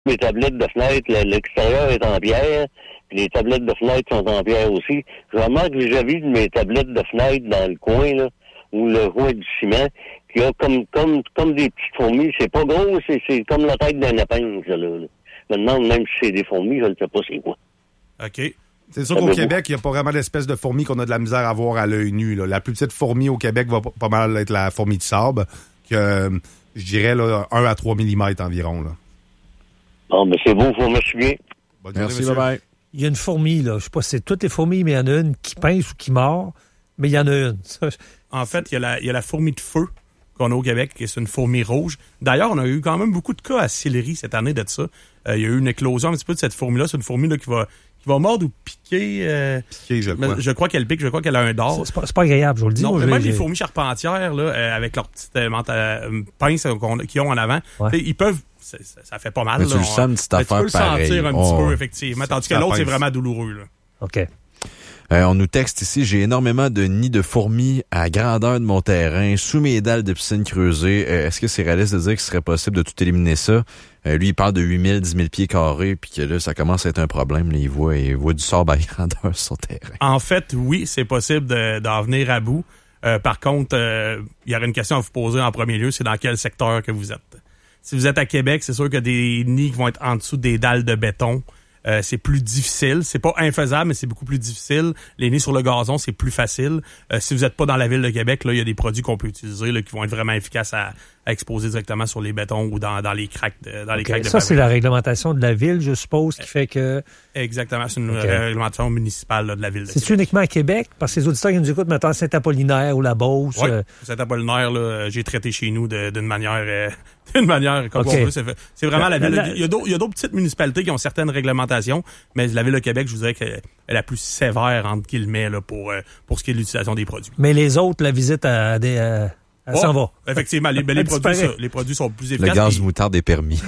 Les tablettes de fenêtre, l'extérieur est en pierre, puis les tablettes de fenêtre sont en pierre aussi. Je remarque que j'ai vu mes tablettes de fenêtre dans le coin, là, où le coin du ciment, qui a comme des petites fourmis. C'est pas gros, c'est comme la tête d'un épingle, ça, là. Maintenant, même si c'est des fourmis, je ne sais pas c'est quoi. OK. C'est sûr qu'au Québec, il n'y a pas vraiment d'espèce de fourmi qu'on a de la misère à voir à l'œil nu. Là. La plus petite fourmi au Québec va pas mal être la fourmi de sable, que je dirais là, 1 à 3 mm environ. Là. Bon, mais c'est beau, faut me suivre. Merci, bye-bye. Il y a une fourmi, là. Je sais pas si c'est toutes les fourmis, mais il y en a une qui pince ou qui mord, mais il y en a une. En fait, il y a la fourmi de feu qu'on a au Québec, qui est une fourmi rouge. D'ailleurs, on a eu quand même beaucoup de cas à Sillery cette année de ça. Il y a eu une éclosion un petit peu de cette fourmi-là. C'est une fourmi là, qui va mordre ou piquer. Piquer, je crois. Je crois qu'elle pique, je crois qu'elle a un dard. C'est pas agréable, je vous le dis. Non, moi, même les fourmis charpentières, là, avec leur petite pince qu'ils ont en avant, ils peuvent. Ça fait pas mal. Mais tu le sens, une petite affaire tu peux le pareille. sentir un petit peu, effectivement. Tandis que l'autre, c'est vraiment douloureux. Là. OK. On nous texte ici, j'ai énormément de nids de fourmis à grandeur de mon terrain, sous mes dalles de piscine creusées. Est-ce que c'est réaliste de dire qu'il serait possible de tout éliminer ça? Lui, il parle de 8 000, 10 000 pieds carrés, puis que là, ça commence à être un problème. Là, il voit du sable à grandeur sur son terrain. En fait, oui, c'est possible d'en venir à bout. Par contre, il y aurait une question à vous poser en premier lieu, c'est dans quel secteur que vous êtes. Si vous êtes à Québec, c'est sûr que des nids qui vont être en dessous des dalles de béton, c'est plus difficile. C'est pas infaisable, mais c'est beaucoup plus difficile. Les nids sur le gazon, c'est plus facile. Si vous n'êtes pas dans la ville de Québec, là, il y a des produits qu'on peut utiliser là, qui vont être vraiment efficaces à exposer directement sur les bétons ou dans les craques les craques de ça, c'est la réglementation de la ville, je suppose, qui fait que... Exactement, c'est une réglementation municipale là, de la ville de Québec. C'est-tu uniquement à Québec? Parce que les auditeurs qui nous écoutent, maintenant Saint-Apollinaire ou la Beauce. Oui, Saint-Apollinaire, là, j'ai traité chez nous d'une manière comme on veut. C'est vraiment la ville. Il y a d'autres petites municipalités qui ont certaines réglementations, mais la ville de Québec, je vous dirais qu'elle est la plus sévère, entre guillemets, là, pour ce qui est de l'utilisation des produits. Mais les autres, la visite à des... elle s'en va. Effectivement, les produits sont plus efficaces. Le gaz moutarde est permis.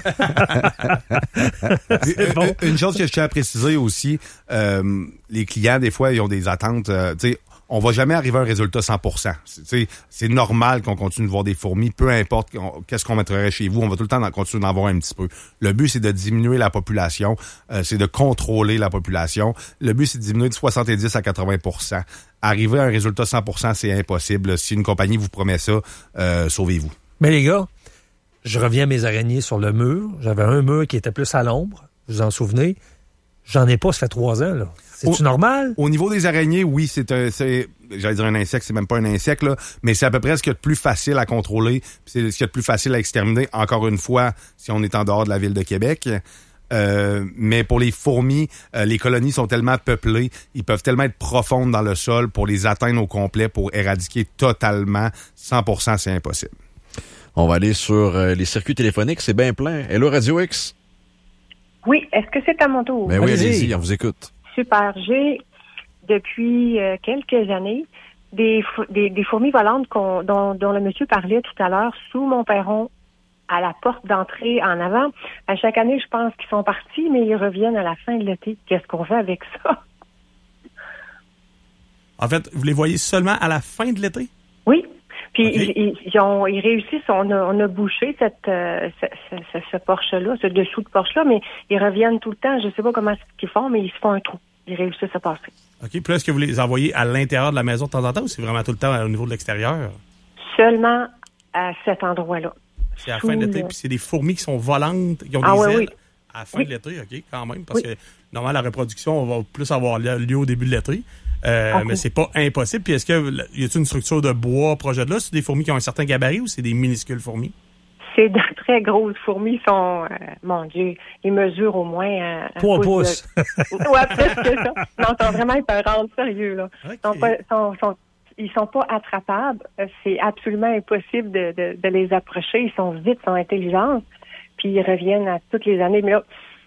Bon. Une chose que je tiens à préciser aussi, les clients, des fois, ils ont des attentes. On va jamais arriver à un résultat 100%. C'est normal qu'on continue de voir des fourmis, peu importe qu'est-ce qu'on mettrait chez vous, on va tout le temps continuer d'en voir un petit peu. Le but, c'est de diminuer la population, c'est de contrôler la population. Le but, c'est de diminuer de 70 à 80%. Arriver à un résultat 100%, c'est impossible. Si une compagnie vous promet ça, sauvez-vous. Mais les gars, je reviens à mes araignées sur le mur. J'avais un mur qui était plus à l'ombre, vous vous en souvenez. J'en ai pas, ça fait 3 ans, là. C'est-tu normal? Au niveau des araignées, oui, j'allais dire un insecte, c'est même pas un insecte, là, mais c'est à peu près ce qu'il y a de plus facile à contrôler, puis c'est ce qu'il y a de plus facile à exterminer, encore une fois, si on est en dehors de la ville de Québec. Mais pour les fourmis, les colonies sont tellement peuplées, ils peuvent tellement être profondes dans le sol pour les atteindre au complet, pour éradiquer totalement, 100%, c'est impossible. On va aller sur les circuits téléphoniques, c'est bien plein. Hello Radio X. Oui, est-ce que c'est à mon tour? Ben oui, allez-y, on vous écoute. Super. J'ai, depuis quelques années, des fourmis volantes dont le monsieur parlait tout à l'heure sous mon perron à la porte d'entrée en avant. À chaque année, je pense qu'ils sont partis, mais ils reviennent à la fin de l'été. Qu'est-ce qu'on fait avec ça? En fait, vous les voyez seulement à la fin de l'été? Oui. Puis okay. ils réussissent, on a bouché ce porche-là, ce dessous de porche-là, mais ils reviennent tout le temps. Je sais pas comment ils font, mais ils se font un trou. Ils réussissent à passer. OK. Puis là, est-ce que vous les envoyez à l'intérieur de la maison de temps en temps ou c'est vraiment tout le temps au niveau de l'extérieur? Seulement à cet endroit-là. C'est à la fin de l'été, puis c'est des fourmis qui sont volantes, qui ont des ailes. Oui. À la fin de l'été, OK, quand même, parce que normalement, la reproduction va plus avoir lieu au début de l'été. Mais c'est pas impossible. Puis est-ce que y a-t-il une structure de bois projet de là? C'est des fourmis qui ont un certain gabarit ou c'est des minuscules fourmis? C'est de très grosses fourmis. Sont, mon Dieu, ils mesurent au moins 3 pouces. Ouais, presque ça. Non, ils sont vraiment hyper sérieux là. Okay. Ils sont pas attrapables. C'est absolument impossible de les approcher. Ils sont vite, ils sont intelligents. Puis ils reviennent à toutes les années. Mais là,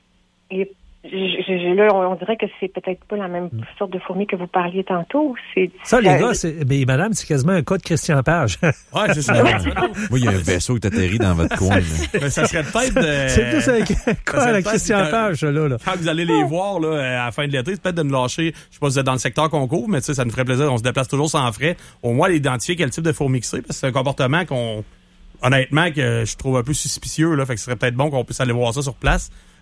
là, on dirait que c'est peut-être pas la même sorte de fourmi que vous parliez tantôt. Ça, les gars, madame, c'est quasiment un cas de Christian Page. Ouais, c'est ça. Oui, il y a un vaisseau qui t'atterrit dans votre coin. Mais ça serait peut-être c'est plus un cas de Christian Page, là. Quand vous allez les voir, là, à la fin de l'été, c'est peut-être de nous lâcher. Je sais pas si vous êtes dans le secteur concours, mais tu sais, ça nous ferait plaisir. On se déplace toujours sans frais. Au moins, identifier quel type de fourmi que c'est, parce que c'est un comportement honnêtement, que je trouve un peu suspicieux, là. Fait que ce serait peut-être bon qu'on puisse aller voir ça sur place.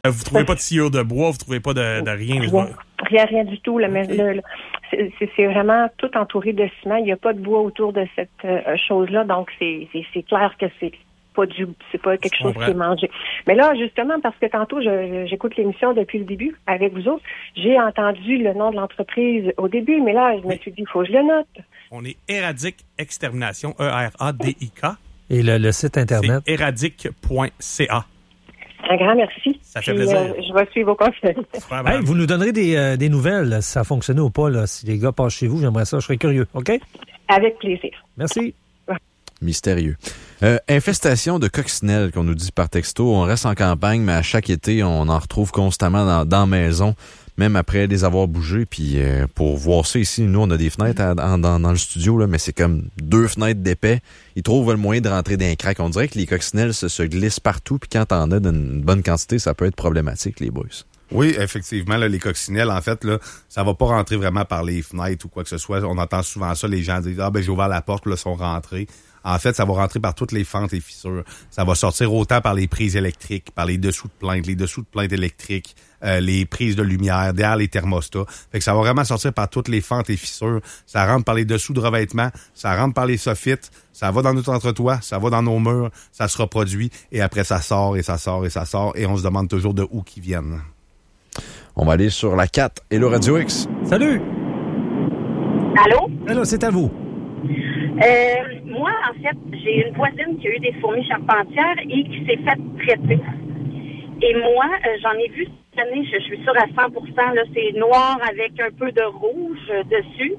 Vous trouvez pas de sciure de bois, vous trouvez pas de rien? Rien du tout. C'est vraiment tout entouré de ciment. Il n'y a pas de bois autour de cette chose-là. Donc, c'est clair que c'est pas quelque chose qui est mangé. Mais là, justement, parce que tantôt, j'écoute l'émission depuis le début avec vous autres, j'ai entendu le nom de l'entreprise au début, mais là, je me suis dit, il faut que je le note. On est Éradic Extermination, E-R-A-D-I-K. Et le site Internet? C'est éradic.ca. Un grand merci. Ça fait plaisir. Je vais suivre vos conseils. Hey, vous nous donnerez des nouvelles, là, si ça a fonctionné ou pas. Là. Si les gars passent chez vous, j'aimerais ça. Je serais curieux. OK? Avec plaisir. Merci. Mystérieux. Infestation de coccinelles qu'on nous dit par texto. On reste en campagne, mais à chaque été, on en retrouve constamment dans la maison, même après les avoir bougés. Puis pour voir ça ici, nous, on a des fenêtres dans le studio, là, mais c'est comme 2 fenêtres d'épais. Ils trouvent le moyen de rentrer dans les craques. On dirait que les coccinelles se glissent partout, puis quand t'en as d'une bonne quantité, ça peut être problématique, les boys. Oui, effectivement, là, les coccinelles, en fait, là, ça va pas rentrer vraiment par les fenêtres ou quoi que ce soit. On entend souvent ça, les gens disent « Ah, ben j'ai ouvert la porte, là, sont rentrés ». En fait, ça va rentrer par toutes les fentes et fissures. Ça va sortir autant par les prises électriques, par les dessous de plainte électriques, les prises de lumière, derrière les thermostats. Fait que ça va vraiment sortir par toutes les fentes et fissures. Ça rentre par les dessous de revêtement, ça rentre par les soffites, ça va dans notre entretoit, ça va dans nos murs, ça se reproduit, et après ça sort, et ça sort, et ça sort, et on se demande toujours de où qu'ils viennent. On va aller sur la 4. Hello Radio X. Salut! Allô? Allô, c'est à vous. Moi, en fait, j'ai une voisine qui a eu des fourmis charpentières et qui s'est fait traiter. Et moi, j'en ai vu cette année, je suis sûre à 100%, là, c'est noir avec un peu de rouge dessus.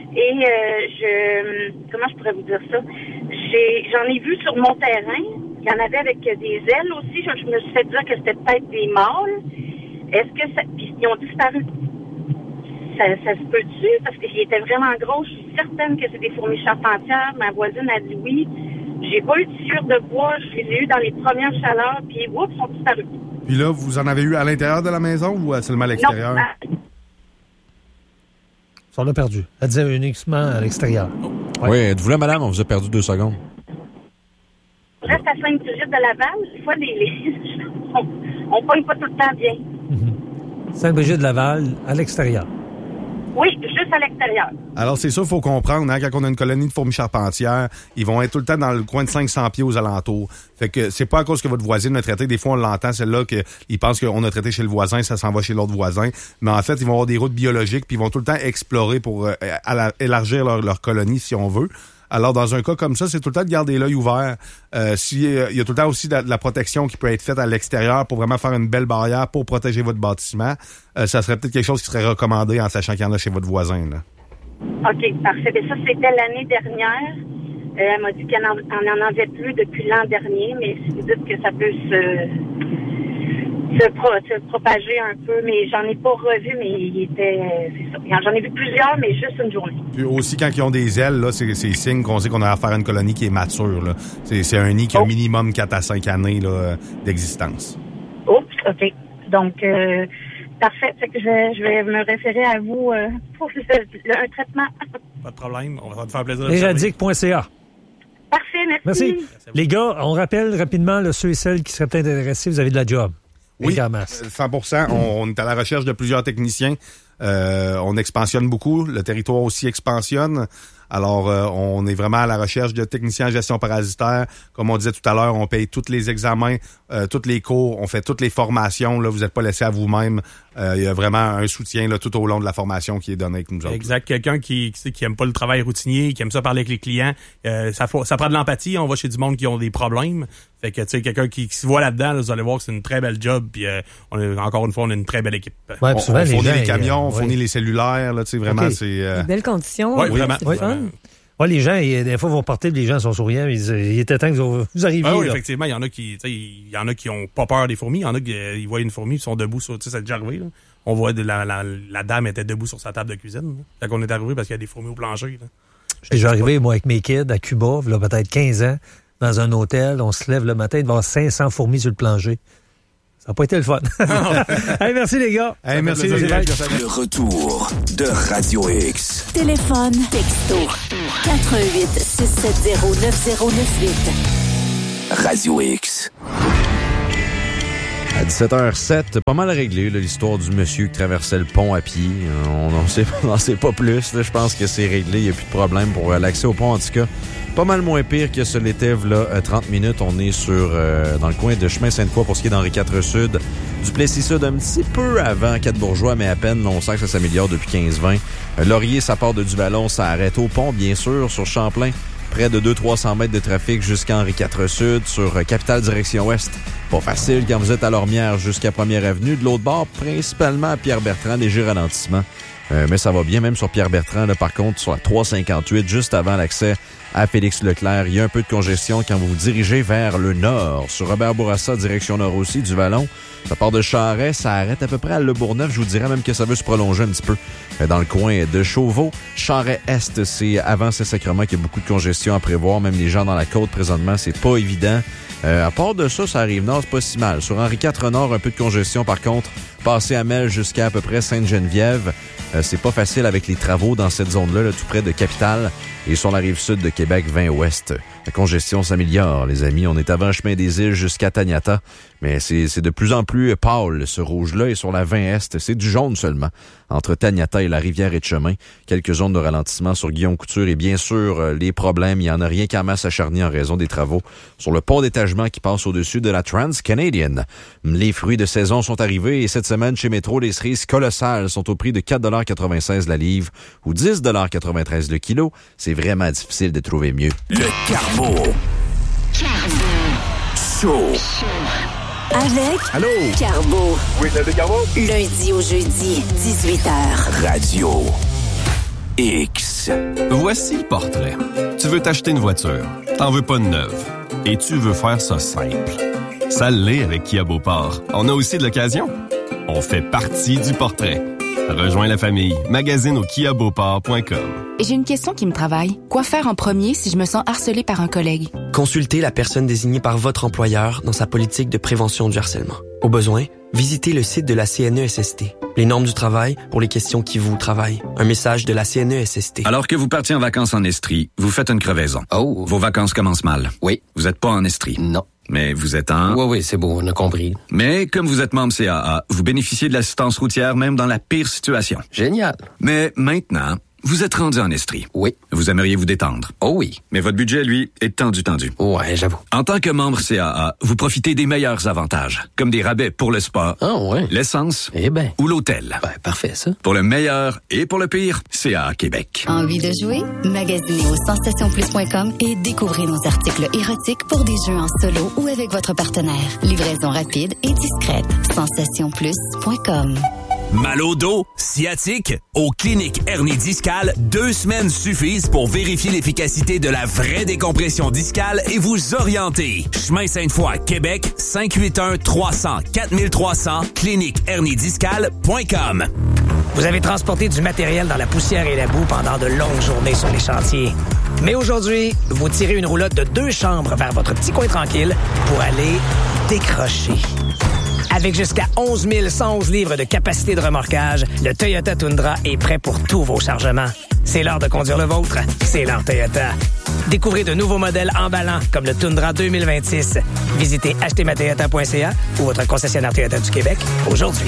Et comment je pourrais vous dire ça? J'en ai vu sur mon terrain. Il y en avait avec des ailes aussi. Je me suis fait dire que c'était peut-être des mâles. Est-ce que ça... Puis ils ont disparu. Ça se peut-tu? Parce qu'ils étaient vraiment gros. Je suis certaine que c'est des fourmis charpentières. Ma voisine a dit oui. J'ai pas eu de sciure de bois. Je les ai eu dans les premières chaleurs. Puis, oups, ils sont disparus. Puis là, vous en avez eu à l'intérieur de la maison ou seulement à l'extérieur? Non. On l'a perdu. Elle disait uniquement à l'extérieur. Ouais. Oui, êtes-vous là, madame? On vous a perdu 2 secondes. Je reste à Sainte-Brigitte de Laval. Des fois, on pogne pas tout le temps bien. Sainte-Brigitte de Laval, à l'extérieur. Oui, juste à l'extérieur. Alors, c'est ça, il faut comprendre, hein, quand on a une colonie de fourmis charpentières, ils vont être tout le temps dans le coin de 500 pieds aux alentours. Fait que c'est pas à cause que votre voisine a traité. Des fois, on l'entend, celle-là, qu'ils pensent qu'on a traité chez le voisin, ça s'en va chez l'autre voisin. Mais en fait, ils vont avoir des routes biologiques, puis ils vont tout le temps explorer pour élargir leur colonie, si on veut. Alors, dans un cas comme ça, c'est tout le temps de garder l'œil ouvert. Il y a tout le temps aussi de la protection qui peut être faite à l'extérieur pour vraiment faire une belle barrière pour protéger votre bâtiment. Ça serait peut-être quelque chose qui serait recommandé en sachant qu'il y en a chez votre voisin, là. OK, parfait. Mais ça, c'était l'année dernière. Elle m'a dit qu'elle n'en avait plus depuis l'an dernier, mais si vous dites que ça peut se propager un peu, mais j'en ai pas revu, mais il était... c'est ça. J'en ai vu plusieurs, mais juste une journée. Puis aussi, quand ils ont des ailes, là, c'est signe qu'on sait qu'on a affaire à une colonie qui est mature, là. C'est un nid qui a au minimum 4 à 5 années là, d'existence. Oups, OK. Donc, parfait. Fait que je vais me référer à vous pour un traitement. Pas de problème. On va te faire plaisir. Éradic.ca. Parfait, merci. Les gars, on rappelle rapidement là, ceux et celles qui seraient peut-être intéressés, vous avez de la job. Oui, 100%. On est à la recherche de plusieurs techniciens. On expansionne beaucoup. Le territoire aussi expansionne. Alors, on est vraiment à la recherche de techniciens en gestion parasitaire. Comme on disait tout à l'heure, on paye tous les examens, tous les cours, on fait toutes les formations. Là, vous n'êtes pas laissé à vous-même. Il y a vraiment un soutien là, tout au long de la formation qui est donné avec nous autres. Exact. Quelqu'un qui aime pas le travail routinier, qui aime ça parler avec les clients, ça prend de l'empathie. On va chez du monde qui ont des problèmes. Fait que, tu sais, quelqu'un qui se voit là-dedans, là, vous allez voir que c'est une très belle job. Puis, encore une fois, on a une très belle équipe. Ouais, on fournit les camions, on fournit les cellulaires. Là, tu sais, vraiment, c'est... Des belles conditions. Oui, vraiment. Ouais, les gens, des fois, vont porter, les gens sont souriants, mais il était temps que vous arriviez. Oui, effectivement, il y en a qui ont pas peur des fourmis. Il y en a qui voient une fourmi, ils sont debout sur, tu sais, ça a déjà arrivé, là. On voit la dame était debout sur sa table de cuisine. Fait qu'on est arrivé parce qu'il y a des fourmis au plancher, là. Je suis déjà arrivé, moi, avec mes kids, à Cuba, il y a peut-être 15 ans, dans un hôtel, on se lève le matin, il va y avoir 500 fourmis sur le plancher. Ça n'a pas été le fun. Hey, merci les gars. Hey, merci les gars. Le retour de Radio X. Téléphone, texto, 88 670 9098. Radio X. À 17h07, pas mal réglé, là, l'histoire du monsieur qui traversait le pont à pied. On n'en sait pas plus. Là. Je pense que c'est réglé. Il n'y a plus de problème pour l'accès au pont, en tout cas. Pas mal moins pire que ce l'était, là, 30 minutes. On est dans le coin de Chemin Sainte-Foy pour ce qui est d'Henri IV Sud. Duplessis Sud un petit peu avant Quatre-Bourgeois, mais à peine. Là, on sent que ça s'améliore depuis 15-20. Laurier, ça part de Duvallon, ça arrête au pont, bien sûr, sur Champlain. Près de 200-300 mètres de trafic jusqu'à Henri IV Sud, sur Capitale direction Ouest. Pas facile quand vous êtes à Lormière jusqu'à 1er Avenue. De l'autre bord, principalement à Pierre-Bertrand, léger ralentissement. Mais ça va bien, même sur Pierre-Bertrand. Là, par contre, sur la 358, juste avant l'accès à Félix-Leclerc, il y a un peu de congestion quand vous vous dirigez vers le nord. Sur Robert Bourassa, direction nord aussi, du Vallon. Ça part de Charest, ça arrête à peu près à Le Bourgneuf. Je vous dirais même que ça veut se prolonger un petit peu dans le coin de Chauveau. Charest-Est, c'est avant Saint-Sacrement qu'il y a beaucoup de congestion à prévoir. Même les gens dans la côte, présentement, c'est pas évident. À part de ça, ça arrive nord, c'est pas si mal. Sur Henri IV Nord, un peu de congestion, par contre. Passer à Mel jusqu'à peu près Sainte-Geneviève. C'est pas facile avec les travaux dans cette zone-là, là, tout près de Capitale. Et sur la rive sud de Québec, 20 ouest. La congestion s'améliore, les amis. On est avant Chemin des Îles jusqu'à Taniata. Mais c'est de plus en plus pâle, ce rouge-là. Et sur la 20 est, c'est du jaune seulement. Entre Taniata et la Rivière-et-Chemin. Quelques zones de ralentissement sur Guillaume-Couture. Et bien sûr, les problèmes. Il n'y en a rien qu'en masse à Charny en raison des travaux sur le pont d'étagement qui passe au-dessus de la Trans-Canadian. Les fruits de saison sont arrivés. Et cette semaine, chez Métro, les cerises colossales sont au prix de 4,96 la livre ou 10,93 le kilo. C'est vraiment difficile de trouver mieux. Le Carbo. Show. Avec Allô? Carbo. Oui, c'est le Carbo. Lundi au jeudi, 18h. Radio X. Voici le portrait. Tu veux t'acheter une voiture. T'en veux pas de neuve. Et tu veux faire ça simple. Ça l'est avec Kia Beauport. On a aussi de l'occasion. On fait partie du portrait. Rejoins la famille. Magazine au kiabeauport.com. J'ai une question qui me travaille. Quoi faire en premier si je me sens harcelée par un collègue? Consultez la personne désignée par votre employeur dans sa politique de prévention du harcèlement. Au besoin, visitez le site de la CNESST. Les normes du travail pour les questions qui vous travaillent. Un message de la CNESST. Alors que vous partiez en vacances en Estrie, vous faites une crevaison. Oh! Vos vacances commencent mal. Oui. Vous êtes pas en Estrie. Non. Mais vous êtes en... Oui, c'est beau, on a compris. Mais comme vous êtes membre CAA, vous bénéficiez de l'assistance routière même dans la pire situation. Génial. Mais maintenant, vous êtes rendu en Estrie. Oui. Vous aimeriez vous détendre. Oh oui. Mais votre budget, lui, est tendu. Ouais, j'avoue. En tant que membre CAA, vous profitez des meilleurs avantages, comme des rabais pour le spa, ouais. l'essence ou l'hôtel. Ben, parfait, ça. Pour le meilleur et pour le pire, CAA Québec. Envie de jouer? Magasinez au sensationplus.com et découvrez nos articles érotiques pour des jeux en solo ou avec votre partenaire. Livraison rapide et discrète. sensationplus.com. Mal au dos, sciatique, aux cliniques hernie discale, 2 semaines suffisent pour vérifier l'efficacité de la vraie décompression discale et vous orienter. Chemin Sainte-Foy, Québec, 581-300-4300, cliniquehernidiscale.com. Vous avez transporté du matériel dans la poussière et la boue pendant de longues journées sur les chantiers. Mais aujourd'hui, vous tirez une roulotte de 2 chambres vers votre petit coin tranquille pour aller décrocher. Avec jusqu'à 11 111 livres de capacité de remorquage, le Toyota Tundra est prêt pour tous vos chargements. C'est l'heure de conduire le vôtre. C'est l'heure Toyota. Découvrez de nouveaux modèles emballants comme le Tundra 2026. Visitez achetezmatoyota.ca ou votre concessionnaire Toyota du Québec aujourd'hui.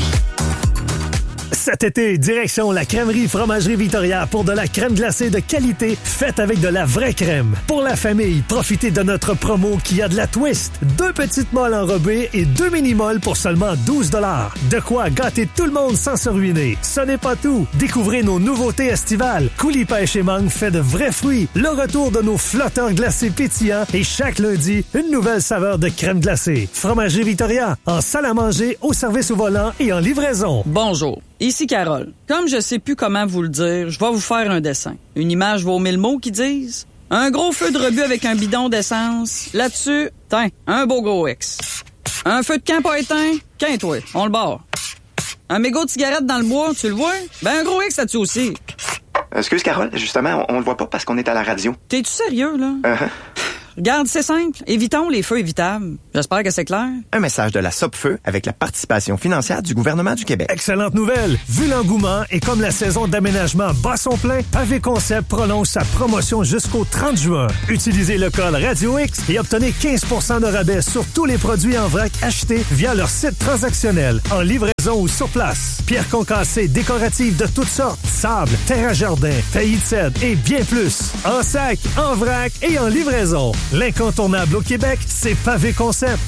Cet été, direction la crèmerie Fromagerie Victoria pour de la crème glacée de qualité faite avec de la vraie crème. Pour la famille, profitez de notre promo qui a de la twist. 2 petites molles enrobées et 2 mini-molles pour seulement 12 $. De quoi gâter tout le monde sans se ruiner. Ce n'est pas tout. Découvrez nos nouveautés estivales. Coulis pêche et mangue fait de vrais fruits. Le retour de nos flotteurs glacés pétillants et chaque lundi, une nouvelle saveur de crème glacée. Fromagerie Victoria, en salle à manger, au service au volant et en livraison. Bonjour. Ici Carole. Comme je sais plus comment vous le dire, je vais vous faire un dessin. Une image vaut 1000 mots qui disent un gros feu de rebut avec un bidon d'essence. Là-dessus, tiens, un beau gros X. Un feu de camp pas éteint, qu'un-toi, on le barre. Un mégot de cigarette dans le bois, tu le vois? Ben un gros X là-dessus aussi. Excuse Carole, justement, on le voit pas parce qu'on est à la radio. T'es-tu sérieux, là? Regarde, c'est simple. Évitons les feux évitables. J'espère que c'est clair. Un message de la Sopfeu avec la participation financière du gouvernement du Québec. Excellente nouvelle! Vu l'engouement et comme la saison d'aménagement bat son plein, Pavé Concept prolonge sa promotion jusqu'au 30 juin. Utilisez le code Radio X et obtenez 15 % de rabais sur tous les produits en vrac achetés via leur site transactionnel, en livraison ou sur place. Pierres concassées décoratives de toutes sortes, sable, terre à jardin, taillis de cèdre et bien plus. En sac, en vrac et en livraison. L'incontournable au Québec, c'est Pavé Concept.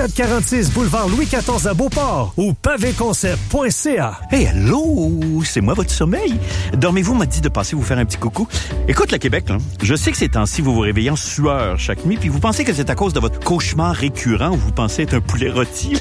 2746 boulevard Louis XIV à Beauport ou pavéconcept.ca. Hey, allô, c'est moi votre sommeil. Dormez-vous m'a dit de passer vous faire un petit coucou. Écoute, le Québec, là, je sais que ces temps-ci, vous vous réveillez en sueur chaque nuit, puis vous pensez que c'est à cause de votre cauchemar récurrent où vous pensez être un poulet rôti.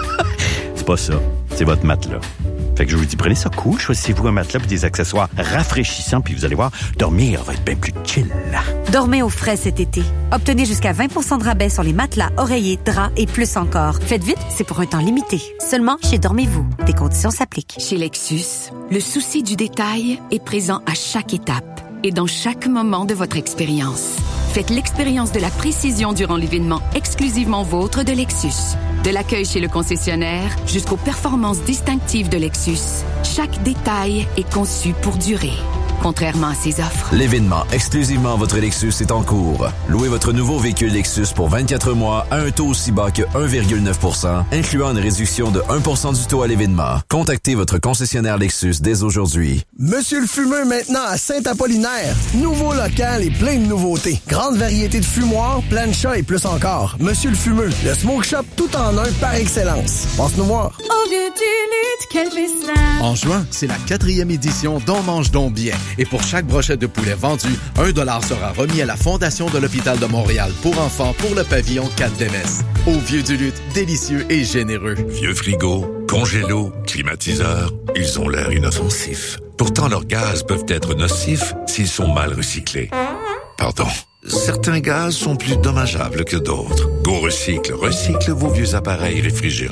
C'est pas ça, c'est votre matelas. Fait que je vous dis, prenez ça cool, choisissez-vous un matelas et des accessoires rafraîchissants, puis vous allez voir, dormir va être bien plus chill. Dormez au frais cet été. Obtenez jusqu'à 20 % de rabais sur les matelas, oreillers, draps et plus encore. Faites vite, c'est pour un temps limité. Seulement chez Dormez-vous. Des conditions s'appliquent. Chez Lexus, le souci du détail est présent à chaque étape et dans chaque moment de votre expérience. Faites l'expérience de la précision durant l'événement exclusivement vôtre de Lexus. De l'accueil chez le concessionnaire jusqu'aux performances distinctives de Lexus, chaque détail est conçu pour durer. Contrairement à ses offres. L'événement exclusivement votre Lexus est en cours. Louez votre nouveau véhicule Lexus pour 24 mois à un taux aussi bas que 1,9 %, incluant une réduction de 1 % du taux à l'événement. Contactez votre concessionnaire Lexus dès aujourd'hui. Monsieur le Fumeux maintenant à Saint-Apollinaire. Nouveau local et plein de nouveautés. Grande variété de fumoirs, plancha et plus encore. Monsieur le Fumeux, le smoke shop tout en un par excellence. Passe-nous voir. Au vieux du lutte, quel festin! En juin, c'est la 4e édition d'On mange donc bien. Et pour chaque brochette de poulet vendue, 1 $ sera remis à la Fondation de l'Hôpital de Montréal pour enfants pour le pavillon 4 d'Emesse. Au Vieux du Lutte, délicieux et généreux. Vieux frigo, congélo, climatiseur, ils ont l'air inoffensifs. Pourtant, leurs gaz peuvent être nocifs s'ils sont mal recyclés. Pardon. Certains gaz sont plus dommageables que d'autres. Go Recycle recycle vos vieux appareils réfrigérants.